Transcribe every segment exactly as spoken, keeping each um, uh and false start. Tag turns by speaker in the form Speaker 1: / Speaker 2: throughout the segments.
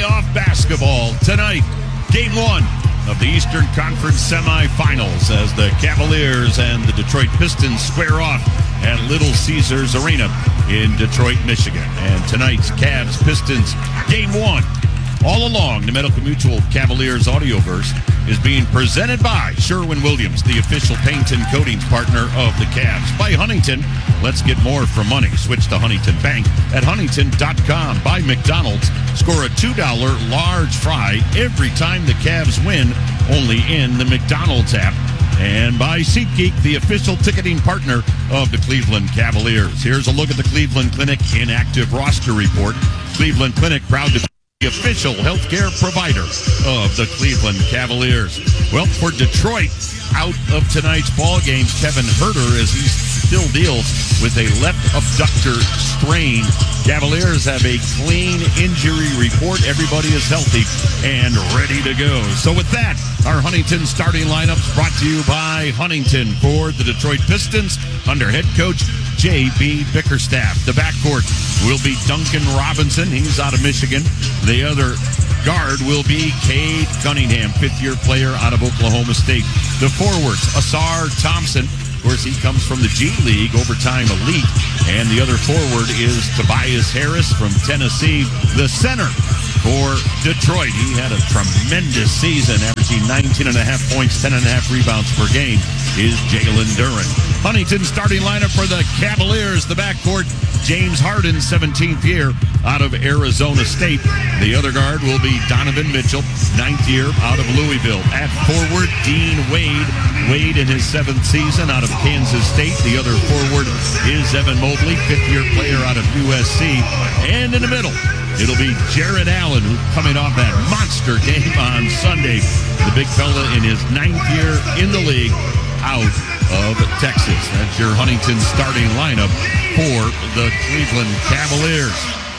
Speaker 1: playoff basketball tonight. Game one of the Eastern Conference semifinals as the Cavaliers and the Detroit Pistons square off at Little Caesars Arena in Detroit, Michigan. And tonight's Cavs-Pistons Game one, all along the Medical Mutual Cavaliers audioverse, is being presented by Sherwin-Williams, the official paint and coatings partner of the Cavs. By Huntington, let's get more for money. Switch to Huntington Bank at huntington dot com. By McDonald's, score a two dollar large fry every time the Cavs win, only in the McDonald's app. And by SeatGeek, the official ticketing partner of the Cleveland Cavaliers. Here's a look at the Cleveland Clinic inactive roster report. Cleveland Clinic proud to be the official healthcare provider of the Cleveland Cavaliers. Well, for Detroit, out of tonight's ball games, Kevin Huerter, as he still deals with a left abductor strain. Cavaliers have a clean injury report. Everybody is healthy and ready to go. So with that, our Huntington starting lineups brought to you by Huntington for the Detroit Pistons under head coach J B Bickerstaff. The backcourt will be Duncan Robinson. He's out of Michigan. The other guard will be Cade Cunningham, fifth-year player out of Oklahoma State. The forwards, Asar Thompson. Of course, he comes from the G League, overtime elite. And the other forward is Tobias Harris from Tennessee. The center for Detroit, he had a tremendous season, averaging nineteen and a half points, ten and a half rebounds per game, is Jalen Duren. Huntington starting lineup for the Cavaliers. The backcourt, James Harden, seventeenth year out of Arizona State. The other guard will be Donovan Mitchell, ninth year out of Louisville. At forward, Dean Wade. Wade in his seventh season out of Kansas State. The other forward is Evan Mobley, fifth-year player out of U S C. And in the middle, it'll be Jared Allen, who's coming off that monster game on Sunday. The big fella in his ninth year in the league out of Texas. That's your Huntington starting lineup for the Cleveland Cavaliers.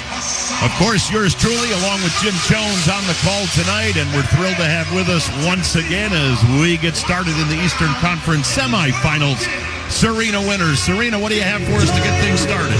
Speaker 1: Of course, yours truly, along with Jim Jones, on the call tonight, and we're thrilled to have with us once again as we get started in the Eastern Conference semifinals, Serena Winters. Serena, what do you have for us to get things started?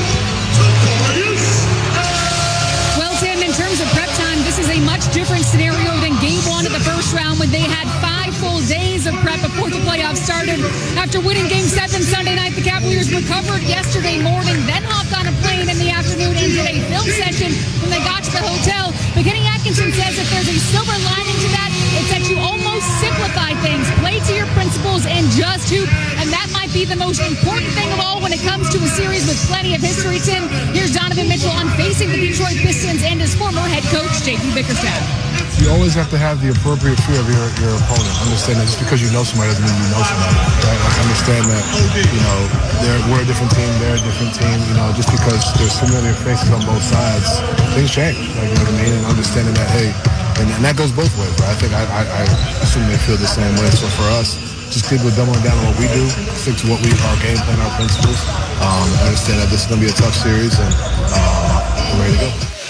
Speaker 2: Well, Tim, in terms of prep time, this is a much different scenario than game one of the first round when they had five full days of prep before the playoffs started. After winning game seven Sunday night, the Cavaliers recovered yesterday morning, then hopped on a plane in the afternoon and did a film session when they got to the hotel. But Kenny Atkinson says if there's a silver lining to that, it's that you almost simplify things, play to your principles, and just hoop. And that might be the most important thing of all when it comes to a series with plenty of history, Tim. Here's Donovan Mitchell on facing the Detroit Pistons and his former head coach, J B Bickerstaff.
Speaker 3: You always have to have the appropriate fear of your, your opponent. Understand that just because you know somebody doesn't mean you know somebody. Right? Like, understand that, you know, they're, we're a different team, they're a different team. You know, just because there's familiar faces on both sides, things change. Like, you know what I mean? And understanding that, hey, and, and that goes both ways, right? I think I, I, I assume they feel the same way. So for us, just keep doubling down on what we do, stick to what we, our game plan, our principles. Um, understand that this is going to be a tough series, and uh, we're ready to go.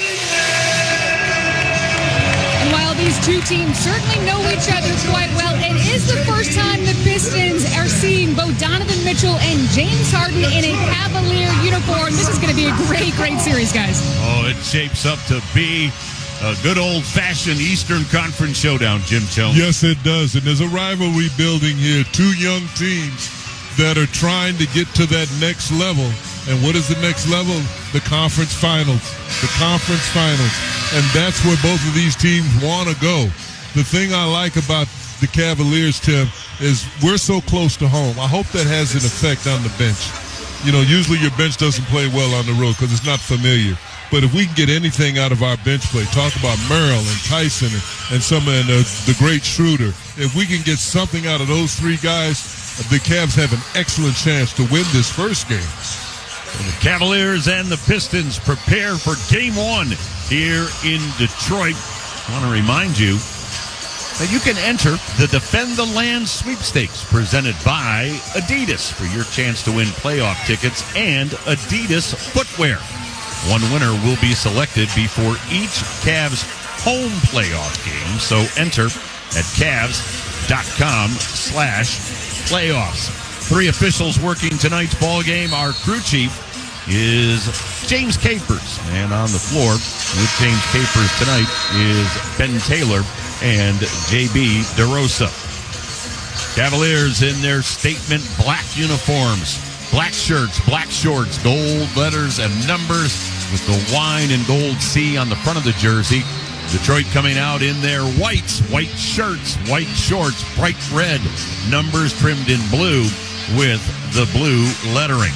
Speaker 2: These two teams certainly know each other quite well. It is the first time the Pistons are seeing both Donovan Mitchell and James Harden in a Cavalier uniform. This is going to be a great, great series, guys.
Speaker 1: Oh, it shapes up to be a good old-fashioned Eastern Conference showdown, Jim Jones.
Speaker 4: Yes, it does. And there's a rivalry building here. Two young teams that are trying to get to that next level. And what is the next level? The conference finals. The conference finals. And that's where both of these teams want to go. The thing I like about the Cavaliers, Tim, is we're so close to home. I hope that has an effect on the bench. You know, usually your bench doesn't play well on the road because it's not familiar. But if we can get anything out of our bench play, talk about Merrill and Tyson and, and some and uh, the great Schroeder. If we can get something out of those three guys, the Cavs have an excellent chance to win this first game.
Speaker 1: The Cavaliers and the Pistons prepare for game one here in Detroit. I want to remind you that you can enter the Defend the Land sweepstakes presented by Adidas for your chance to win playoff tickets and Adidas footwear. One winner will be selected before each Cavs home playoff game, so enter at Cavs.com slash playoffs. Three officials working tonight's ball game. Our crew chief, is James Capers. And on the floor with James Capers tonight is Ben Taylor and J B DeRosa. Cavaliers in their statement black uniforms, black shirts, black shorts, gold letters and numbers with the wine and gold C on the front of the jersey. Detroit coming out in their whites, white shirts, white shorts, bright red, numbers trimmed in blue with the blue lettering.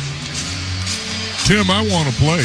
Speaker 4: Tim, I want to play.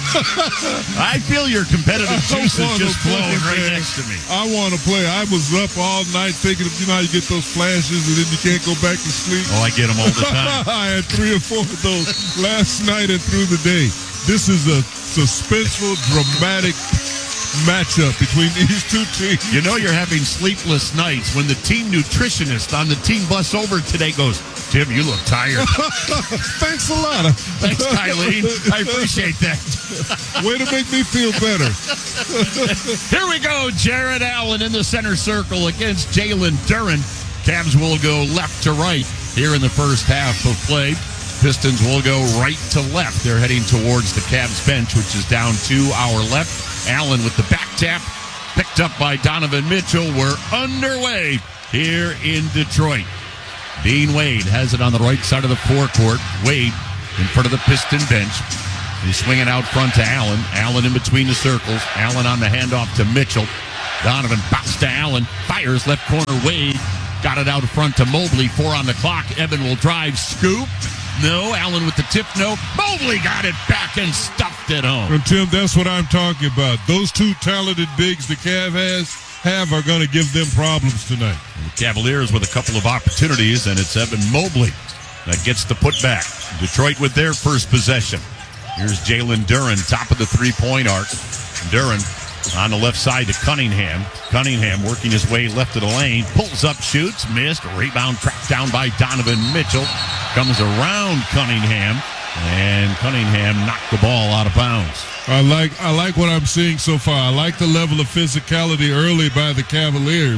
Speaker 1: I feel your competitive juice is just flowing right
Speaker 4: man.
Speaker 1: next to me.
Speaker 4: I want to play. I was up all night thinking, you know how you get those flashes and then you can't go back to sleep?
Speaker 1: Oh, I get them all the time.
Speaker 4: I had three or four of those last night and through the day. This is a suspenseful, dramatic matchup between these two teams.
Speaker 1: You know you're having sleepless nights when the team nutritionist on the team bus over today goes, Tim, you look tired.
Speaker 4: Thanks a lot.
Speaker 1: Thanks, Kylene. I appreciate that.
Speaker 4: Way to make me feel better.
Speaker 1: Here we go. Jared Allen in the center circle against Jalen Duren. Cavs will go left to right here in the first half of play. Pistons will go right to left. They're heading towards the Cavs bench, which is down to our left. Allen with the back tap, picked up by Donovan Mitchell. We're underway here in Detroit. Dean Wade has it on the right side of the forecourt. Wade in front of the Piston bench. He's swinging out front to Allen. Allen in between the circles. Allen on the handoff to Mitchell. Donovan bounced to Allen. Fires left corner. Wade got it out front to Mobley. Four on the clock. Evan will drive. Scoop. No. Allen with the tip. No. Mobley got it back and stuffed it home.
Speaker 4: And Tim, that's what I'm talking about. Those two talented bigs the Cav has have are going to give them problems tonight.
Speaker 1: The Cavaliers with a couple of opportunities, and it's Evan Mobley that gets the putback. Detroit with their first possession. Here's Jalen Duren, top of the three-point arc. Duren on the left side to Cunningham. Cunningham working his way left of the lane. Pulls up, shoots, missed. Rebound tracked down by Donovan Mitchell. Comes around Cunningham, and Cunningham knocked the ball out of bounds.
Speaker 4: I like I like what I'm seeing so far. I like the level of physicality early by the Cavaliers.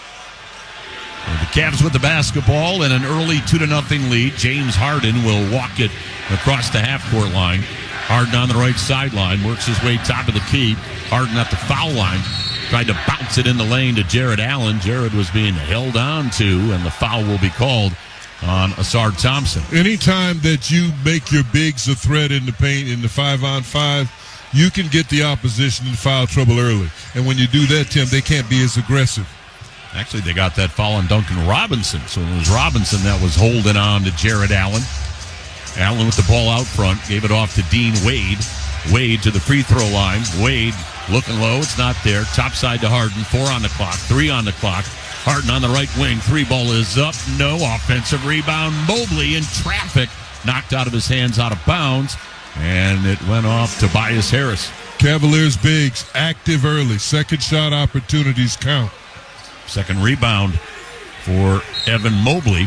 Speaker 1: The Cavs with the basketball and an early two to nothing lead. James Harden will walk it across the half-court line. Harden on the right sideline, works his way top of the key. Harden at the foul line, tried to bounce it in the lane to Jared Allen. Jared was being held on to, and the foul will be called on Asar Thompson.
Speaker 4: Anytime that you make your bigs a threat in the paint in the five-on-five, you can get the opposition in foul trouble early. And when you do that, Tim, they can't be as aggressive.
Speaker 1: Actually, they got that foul on Duncan Robinson. So it was Robinson that was holding on to Jared Allen. Allen with the ball out front, gave it off to Dean Wade. Wade to the free throw line. Wade looking low, it's not there. Top side to Harden, four on the clock, three on the clock. Harden on the right wing, three ball is up, no offensive rebound. Mobley in traffic, knocked out of his hands, out of bounds, and it went off Tobias Harris.
Speaker 4: Cavaliers bigs active early. Second shot opportunities count.
Speaker 1: Second rebound for Evan Mobley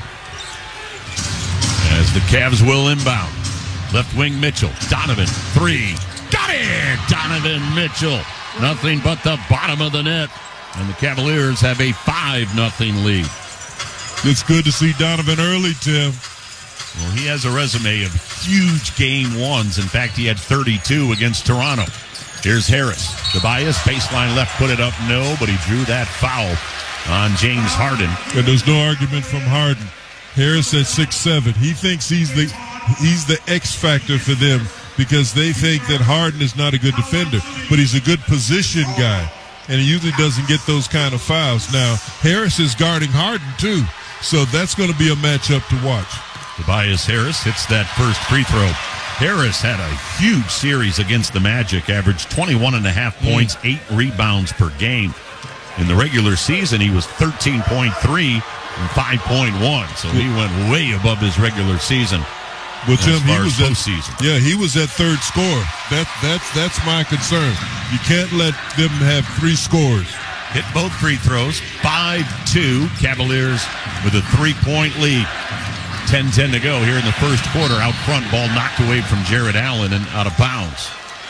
Speaker 1: as the Cavs will inbound. Left wing Mitchell. Donovan, three. Got it! Donovan Mitchell. Nothing but the bottom of the net. And the Cavaliers have a five nothing lead.
Speaker 4: It's good to see Donovan early, Tim.
Speaker 1: Well, he has a resume of huge game ones. In fact, he had thirty-two against Toronto. Here's Harris. Tobias, baseline left, put it up. No, but he drew that foul on James Harden.
Speaker 4: And there's no argument from Harden. Harris at six seven. He thinks he's the he's the X factor for them because they think that Harden is not a good defender, but he's a good position guy, and he usually doesn't get those kind of fouls. Now, Harris is guarding Harden, too, so that's going to be a matchup to watch.
Speaker 1: Tobias Harris hits that first free throw. Harris had a huge series against the Magic, averaged twenty-one and a half points, mm. eight rebounds per game. In the regular season, he was thirteen point three and five point one, so he went way above his regular season.
Speaker 4: Well, Tim, he was at
Speaker 1: season.
Speaker 4: Yeah, he was at third score. That that's that's my concern. You can't let them have three scores.
Speaker 1: Hit both free throws. five two. Cavaliers with a three-point lead. ten ten to go here in the first quarter. Out front, ball knocked away from Jared Allen and out of bounds.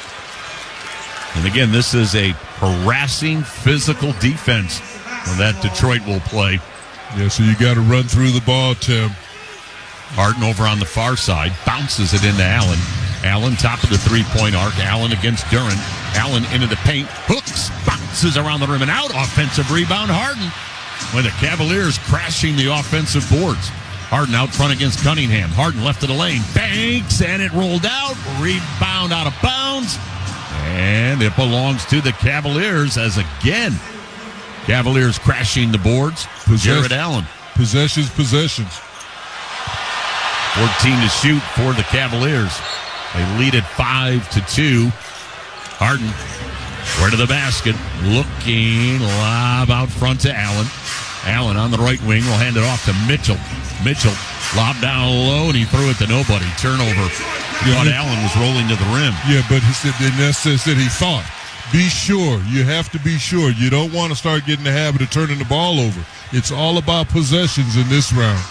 Speaker 1: And again, this is a harassing physical defense that Detroit will play.
Speaker 4: Yeah, so you got to run through the ball, Tim.
Speaker 1: Harden over on the far side, bounces it into Allen. Allen, top of the three-point arc. Allen against Duren. Allen into the paint. Hooks, bounces around the rim and out. Offensive rebound, Harden. When the Cavaliers crashing the offensive boards. Harden out front against Cunningham. Harden left of the lane. Banks, and it rolled out. Rebound out of bounds. And it belongs to the Cavaliers as again, Cavaliers crashing the boards.
Speaker 4: Possession.
Speaker 1: Jared Allen.
Speaker 4: Possessions, possessions.
Speaker 1: fourteen to shoot for the Cavaliers. They lead at five to two. Harden, right to the basket, looking lob out front to Allen. Allen on the right wing will hand it off to Mitchell. Mitchell lob down low, and he threw it to nobody. Turnover.
Speaker 4: Yeah,
Speaker 1: Thought
Speaker 4: he,
Speaker 1: Allen was rolling to the rim.
Speaker 4: Yeah, but he said that says that he thought. Be sure. You have to be sure. You don't want to start getting the habit of turning the ball over. It's all about possessions in this round.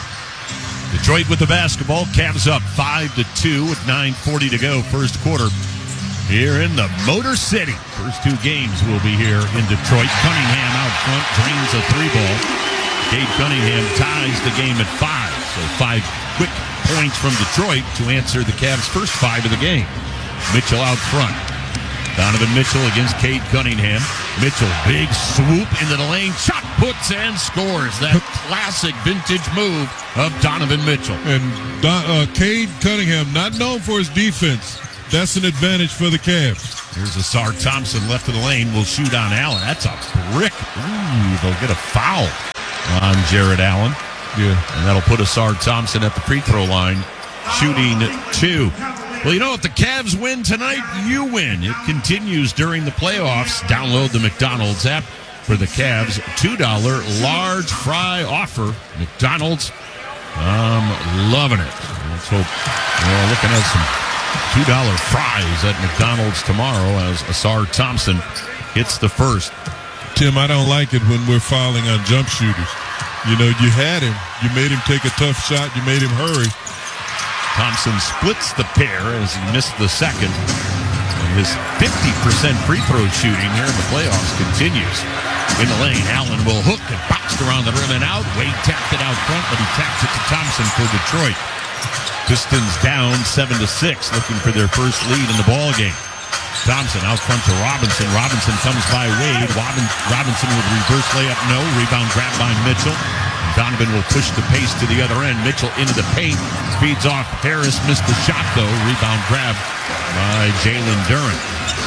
Speaker 1: Detroit with the basketball. Cavs up five to two with nine forty to go. First quarter here in the Motor City. First two games will be here in Detroit. Cunningham out front drains a three ball. Cade Cunningham ties the game at five. So five quick points from Detroit to answer the Cavs' first five of the game. Mitchell out front. Donovan Mitchell against Cade Cunningham. Mitchell, big swoop into the lane. Shot puts and scores. That classic vintage move of Donovan Mitchell.
Speaker 4: And Don, uh, Cade Cunningham, not known for his defense. That's an advantage for the Cavs.
Speaker 1: Here's Asar Thompson left of the lane. Will shoot on Allen. That's a brick. Ooh, they'll get a foul on Jared Allen.
Speaker 4: Yeah.
Speaker 1: And that'll put Asar Thompson at the free throw line, shooting two. Well, you know, if the Cavs win tonight, you win. It continues during the playoffs. Download the McDonald's app for the Cavs. two dollars large fry offer. McDonald's, I'm loving it. Let's hope we're looking at some two dollar fries at McDonald's tomorrow as Asar Thompson hits the first.
Speaker 4: Tim, I don't like it when we're fouling on jump shooters. You know, you had him. You made him take a tough shot. You made him hurry.
Speaker 1: Thompson splits the pair as he missed the second. And his fifty percent free throw shooting here in the playoffs continues. In the lane, Allen will hook and bounced around the rim and out. Wade tapped it out front, but he tapped it to Thompson for Detroit. Pistons down seven to six, looking for their first lead in the ball game. Thompson out front to Robinson. Robinson comes by Wade. Robinson with reverse layup, no. Rebound grabbed by Mitchell. Donovan will push the pace to the other end. Mitchell into the paint. Feeds off Harris. Missed the shot, though. Rebound grab by Jalen Duren.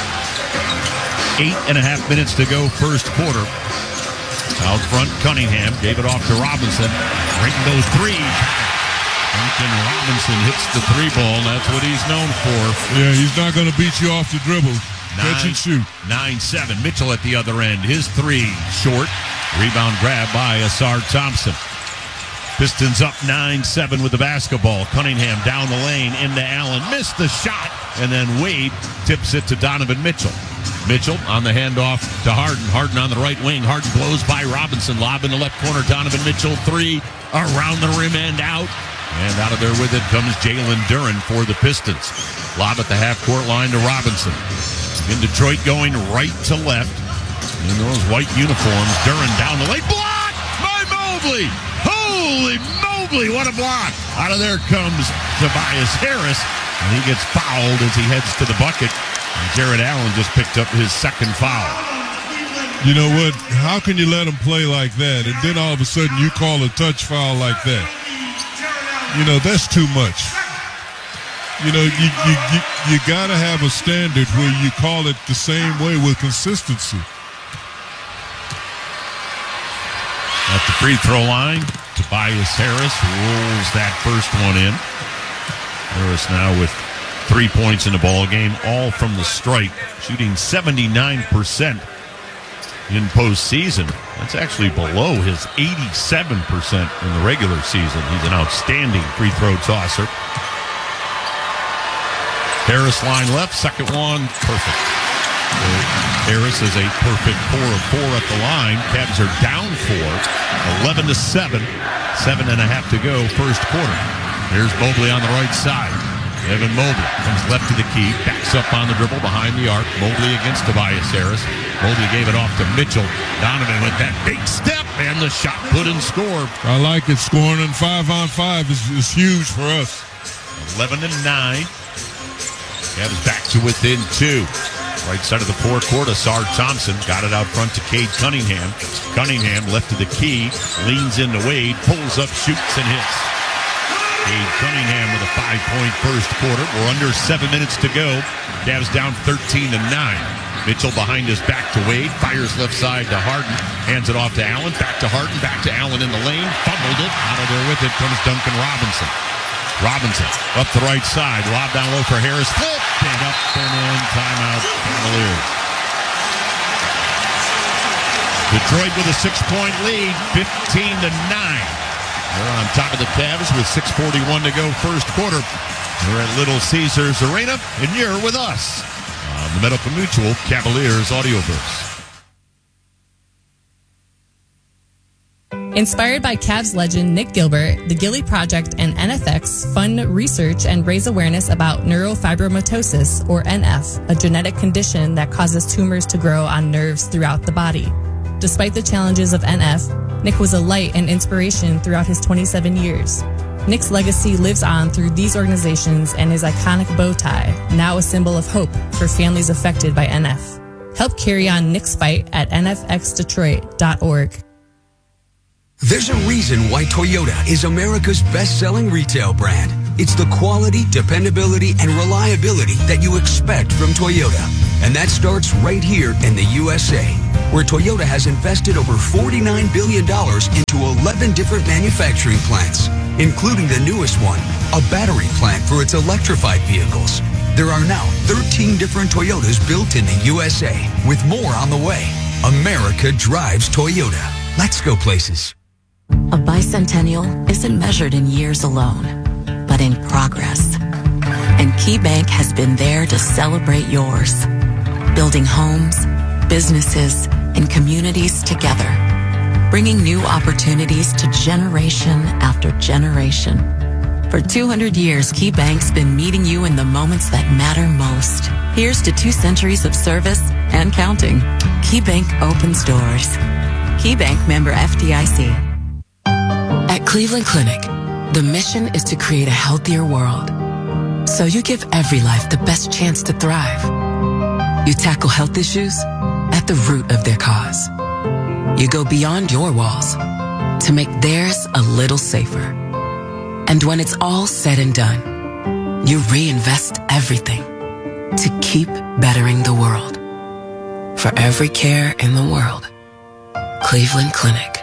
Speaker 1: Eight and a half minutes to go, first quarter. Out front, Cunningham gave it off to Robinson. Breaking those threes. Duncan Robinson hits the three ball. That's what he's known for.
Speaker 4: Yeah, he's not going to beat you off the dribble. Catch and shoot.
Speaker 1: nine seven. Mitchell at the other end. His three short. Rebound grab by Asar Thompson. Pistons up nine seven with the basketball. Cunningham down the lane into Allen. Missed the shot. And then Wade tips it to Donovan Mitchell. Mitchell on the handoff to Harden. Harden on the right wing. Harden blows by Robinson. Lob in the left corner. Donovan Mitchell three. Around the rim and out. And out of there with it comes Jalen Duren for the Pistons. Lob at the half-court line to Robinson. In Detroit going right to left. In those white uniforms, Duren down the lane. Block by Mobley! Holy Mobley, what a block! Out of there comes Tobias Harris, and he gets fouled as he heads to the bucket. And Jared Allen just picked up his second foul.
Speaker 4: You know what? How can you let him play like that, and then all of a sudden you call a touch foul like that? You know, that's too much. You know, you you, you, you got to have a standard where you call it the same way with consistency.
Speaker 1: At the free throw line, Tobias Harris rolls that first one in. Harris now with three points in the ball game, all from the stripe, shooting seventy-nine percent in postseason. That's actually below his eighty-seven percent in the regular season. He's an outstanding free throw tosser. Harris line left, second one, perfect. So Harris is a perfect four of four at the line. Cavs are down four, eleven to seven, seven and a half to go, first quarter. Here's Mobley on the right side. Evan Mobley comes left to the key, backs up on the dribble behind the arc. Mobley against Tobias Harris. Mobley gave it off to Mitchell. Donovan with that big step, and the shot put and scored.
Speaker 4: I like it. Scoring in five on five is, is huge for us.
Speaker 1: eleven to nine. Cavs back to within two. Right side of the forecourt, Asar Thompson got it out front to Cade Cunningham. Cunningham left to the key, leans into Wade, pulls up, shoots, and hits. Cade Cunningham with a five-point first quarter. We're under seven minutes to go. Cavs down thirteen to nine. Mitchell behind his back to Wade, fires left side to Harden, hands it off to Allen, back to Harden, back to Allen in the lane, fumbled it. Out of there with it comes Duncan Robinson. Robinson up the right side, lob down low for Harris, flip, and up and in, timeout, Cavaliers. Detroit with a six-point lead, fifteen to nine. They're on top of the Cavs with six forty-one to go first quarter. We're at Little Caesars Arena, and you're with us on the Medical Mutual Cavaliers Audioverse.
Speaker 5: Inspired by Cavs legend Nick Gilbert, the Gilly Project and N F X fund research and raise awareness about neurofibromatosis, or N F, a genetic condition that causes tumors to grow on nerves throughout the body. Despite the challenges of N F, Nick was a light and inspiration throughout his twenty-seven years. Nick's legacy lives on through these organizations and his iconic bow tie, now a symbol of hope for families affected by N F. Help carry on Nick's fight at N F X Detroit dot org.
Speaker 6: There's a reason why Toyota is America's best-selling retail brand. It's the quality, dependability, and reliability that you expect from Toyota. And that starts right here in the U S A, where Toyota has invested over forty-nine billion dollars into eleven different manufacturing plants, including the newest one, a battery plant for its electrified vehicles. There are now thirteen different Toyotas built in the U S A, with more on the way. America drives Toyota. Let's go places.
Speaker 7: A bicentennial isn't measured in years alone, but in progress. And KeyBank has been there to celebrate yours, building homes, businesses, and communities together, bringing new opportunities to generation after generation. For two hundred years, KeyBank's been meeting you in the moments that matter most. Here's to two centuries of service and counting. KeyBank opens doors. KeyBank, member F D I C. At Cleveland Clinic, the mission is to create a healthier world. So you give every life the best chance to thrive. You tackle health issues at the root of their cause. You go beyond your walls to make theirs a little safer. And when it's all said and done, you reinvest everything to keep bettering the world. For every care in the world, Cleveland Clinic.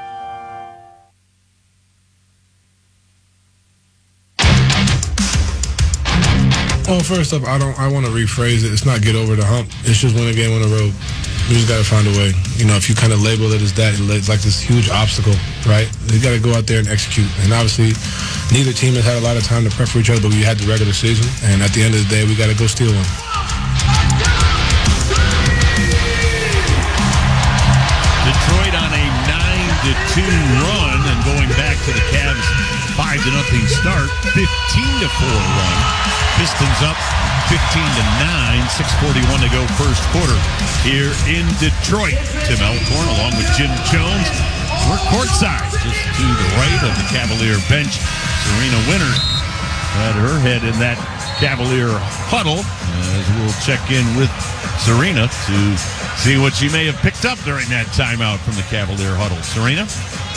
Speaker 3: Well, first up, I don't. I want to rephrase it. It's not get over the hump. It's just win a game on the road. We just got to find a way. You know, if you kind of label it as that, it's like this huge obstacle, right? You got to go out there and execute. And obviously, neither team has had a lot of time to prep for each other, but we had the regular season. And at the end of the day, we got to go steal one.
Speaker 1: Detroit on a nine to two run, and going back to the Cavs' five to nothing start, fifteen to four run. Pistons up fifteen to nine, six forty-one to go first quarter here in Detroit. Tim Elkhorn along with Jim Jones. We're courtside, just to the right of the Cavalier bench. Serena Winter had her head in that Cavalier huddle, as we'll check in with Serena to see what she may have picked up during that timeout from the Cavalier huddle. Serena?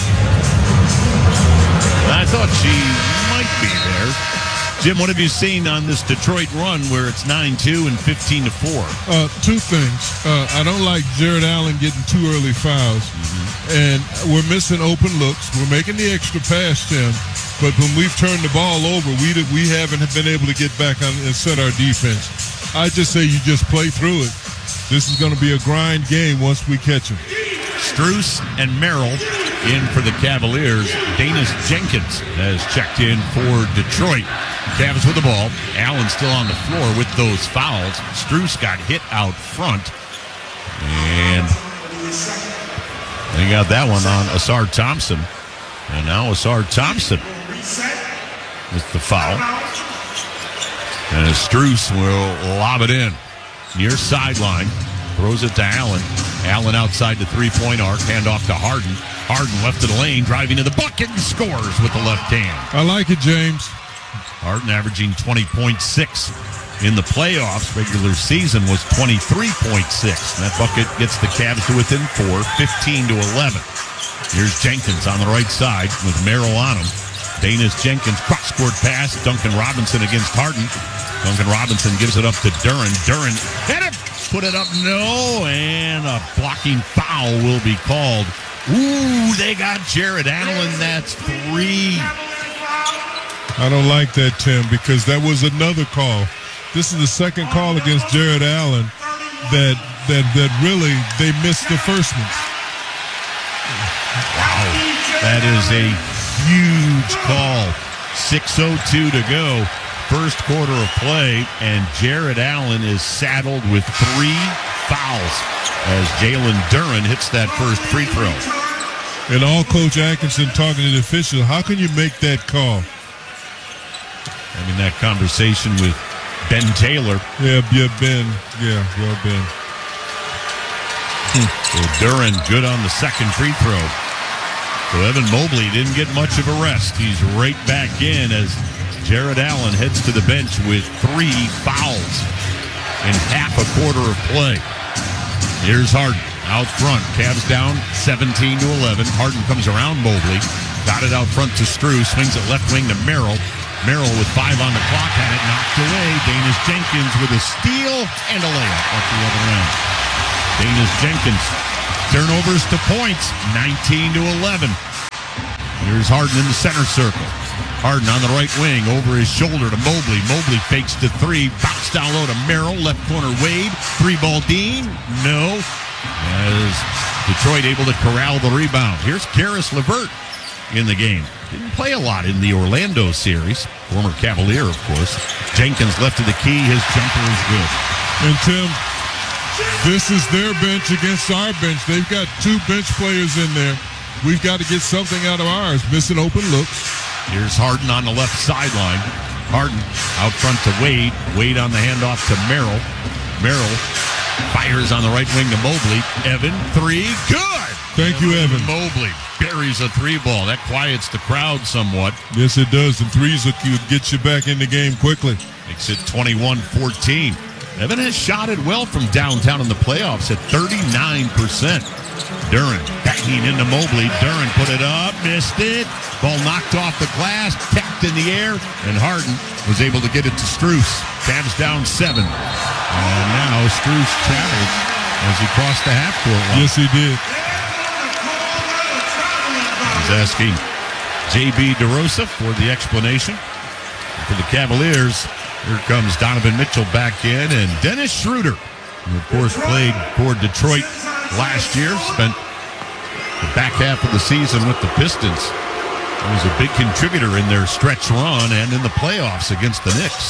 Speaker 1: I thought she might be there. Jim, what have you seen on this Detroit run where it's nine two and fifteen to four?
Speaker 4: Uh, two things. Uh, I don't like Jared Allen getting two early fouls. Mm-hmm. And we're missing open looks. We're making the extra pass to him. But when we've turned the ball over, we we haven't been able to get back on and set our defense. I just say you just play through it. This is going to be a grind game once we catch him.
Speaker 1: Strus and Merrill in for the Cavaliers. Danis Jenkins has checked in for Detroit. Cavs with the ball. Allen still on the floor with those fouls. Strus got hit out front. And they got that one on Asar Thompson. And now Asar Thompson with the foul. And Strus will lob it in. Near sideline. Throws it to Allen. Allen outside the three-point arc. Hand off to Harden. Harden left of the lane. Driving to the bucket and scores with the left hand.
Speaker 4: I like it, James.
Speaker 1: Harden averaging twenty point six in the playoffs. Regular season was twenty-three point six. That bucket gets the Cavs to within four, fifteen to eleven. Here's Jenkins on the right side with Merrill on him. Danis Jenkins, cross-court pass. Duncan Robinson against Harden. Duncan Robinson gives it up to Duren. Duren hit it, put it up, no, and a blocking foul will be called. Ooh, they got Jared Allen. That's three.
Speaker 4: I don't like that, Tim, because that was another call. This is the second call against Jared Allen that that that really they missed the first one.
Speaker 1: Wow, that is a huge call. six oh two to go. First quarter of play, and Jared Allen is saddled with three fouls as Jalen Duren hits that first free throw.
Speaker 4: And all Coach Atkinson talking to the official, how can you make that call?
Speaker 1: Having that conversation with Ben Taylor.
Speaker 4: Yeah, yeah, Ben. Yeah, well, Ben.
Speaker 1: So Duren good on the second free throw. So Evan Mobley didn't get much of a rest. He's right back in as Jared Allen heads to the bench with three fouls in half a quarter of play. Here's Harden out front. Cavs down seventeen to eleven. Harden comes around Mobley. Got it out front to Strus. Swings it left wing to Merrill. Merrill with five on the clock had it knocked away. Danis Jenkins with a steal and a layup off the other end. Danis Jenkins. Turnovers to points, nineteen to eleven. Here's Harden in the center circle. Harden on the right wing, over his shoulder to Mobley. Mobley fakes to three, bounce down low to Merrill, left corner Wade. Three ball Dean, no. As Detroit able to corral the rebound. Here's Karis LeVert in the game. Didn't play a lot in the Orlando series. Former Cavalier, of course. Jenkins left to the key, his jumper is good.
Speaker 4: And Tim, this is their bench against our bench. They've got two bench players in there. We've got to get something out of ours. Missing open looks.
Speaker 1: Here's Harden on the left sideline. Harden out front to Wade. Wade on the handoff to Merrill. Merrill fires on the right wing to Mobley. Evan, three, good.
Speaker 4: Thank you, Evan.
Speaker 1: Mobley buries a three ball. That quiets the crowd somewhat.
Speaker 4: Yes, it does. And threes will get you back in the game quickly.
Speaker 1: Makes it twenty-one fourteen. Evan has shot it well from downtown in the playoffs at thirty-nine percent. Duren banging into Mobley. Duren put it up, missed it. Ball knocked off the glass, tapped in the air, and Harden was able to get it to Strus. Cavs down seven. And now Strus travels as he crossed the half-court line.
Speaker 4: Yes, he did.
Speaker 1: He's asking J B DeRosa for the explanation. For the Cavaliers, here comes Donovan Mitchell back in, and Dennis Schroeder, who of course played for Detroit last year, spent the back half of the season with the Pistons. He was a big contributor in their stretch run and in the playoffs against the Knicks.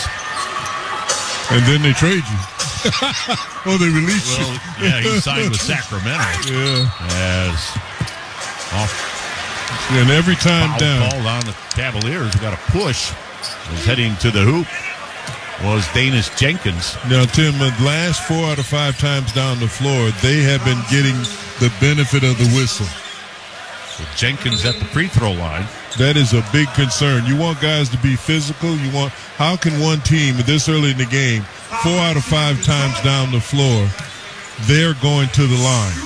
Speaker 4: And then they trade you. Oh, they released
Speaker 1: well,
Speaker 4: you.
Speaker 1: Yeah, he signed with Sacramento.
Speaker 4: Yeah.
Speaker 1: As off.
Speaker 4: And every time
Speaker 1: foul
Speaker 4: down.
Speaker 1: called on the Cavaliers, who got a push, was heading to the hoop, was Danis Jenkins.
Speaker 4: Now, Tim, the last four out of five times down the floor, they have been getting the benefit of the whistle.
Speaker 1: So Jenkins at the free throw line.
Speaker 4: That is a big concern. You want guys to be physical. You want. How can one team this early in the game, four out of five times down the floor, they're going to the line?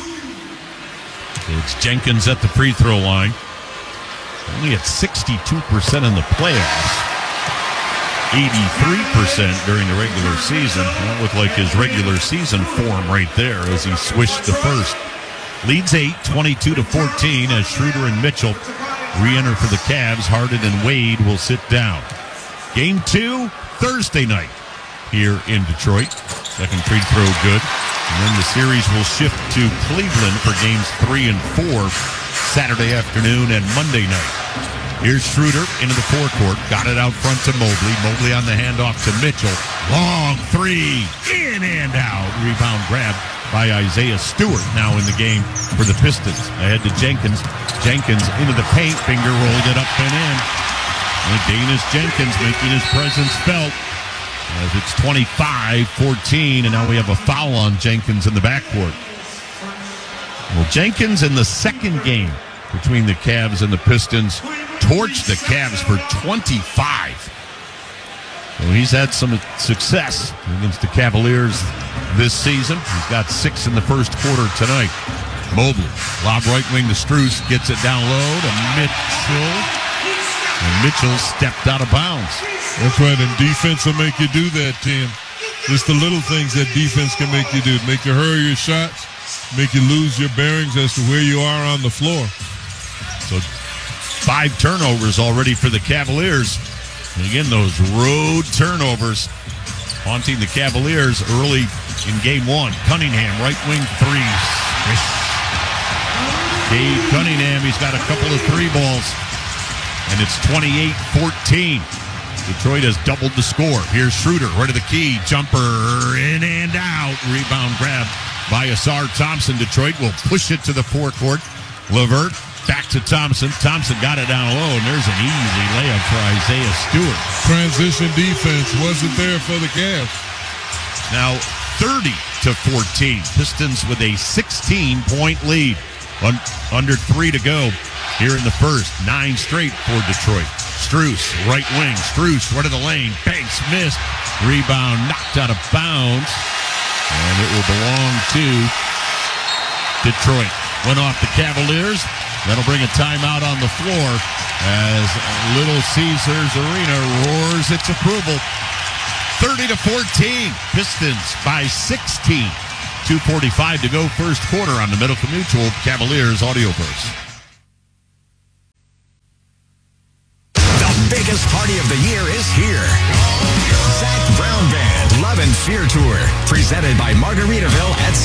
Speaker 1: So it's Jenkins at the free throw line. Only at sixty-two percent in the playoffs. eighty-three percent during the regular season. That looked like his regular season form right there as he swished the first. Leads eight, twenty-two to fourteen as Schroeder and Mitchell re-enter for the Cavs. Harden and Wade will sit down. Game two, Thursday night here in Detroit. Second free throw good. And then the series will shift to Cleveland for games three and four Saturday afternoon and Monday night. Here's Schroeder into the forecourt. Got it out front to Mobley. Mobley on the handoff to Mitchell. Long three. In and out. Rebound grab by Isaiah Stewart now in the game for the Pistons. Ahead to Jenkins. Jenkins into the paint. Finger rolled it up and in. And Danis Jenkins making his presence felt. As it's twenty-five fourteen, and now we have a foul on Jenkins in the backcourt. Well, Jenkins in the second game between the Cavs and the Pistons torched the Cavs for twenty-five. Well, he's had some success against the Cavaliers this season. He's got six in the first quarter tonight. Mobley, lob right wing to Strus, gets it down low to Mitchell. And Mitchell stepped out of bounds.
Speaker 4: That's right, and defense will make you do that, Tim. Just the little things that defense can make you do. Make you hurry your shots, make you lose your bearings as to where you are on the floor.
Speaker 1: So five turnovers already for the Cavaliers. And again, those road turnovers haunting the Cavaliers early in game one. Cunningham, right wing threes. Dave Cunningham, he's got a couple of three balls. And it's twenty-eight fourteen. Detroit has doubled the score. Here's Schroeder, right to the key. Jumper in and out. Rebound grab by Asar Thompson. Detroit will push it to the forecourt. Levert back to Thompson. Thompson got it down low, and there's an easy layup for Isaiah Stewart.
Speaker 4: Transition defense wasn't there for the Cavs.
Speaker 1: Now thirty to fourteen. Pistons with a sixteen-point lead. Un- under three to go here in the first. Nine straight for Detroit. Strus, right wing. Strus, right of the lane. Banks missed. Rebound knocked out of bounds. And it will belong to Detroit. Went off the Cavaliers. That'll bring a timeout on the floor as Little Caesars Arena roars its approval. thirty to fourteen. Pistons by sixteen. two forty-five to go first quarter on the Medical Mutual Cavaliers Audioverse.
Speaker 8: The biggest party of the year is here. Zach Brown Band Love and Fear Tour, presented by Margaritaville at